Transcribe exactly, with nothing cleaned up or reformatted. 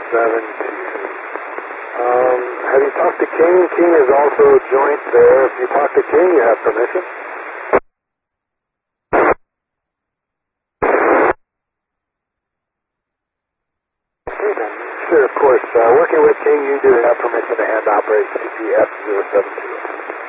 seven two. Um, have you talked to King? King is also joint there. If you talk to King, you have permission. Okay, then. Sure, of course. Uh, working with King, you do have permission to hand operate C P F zero seven two.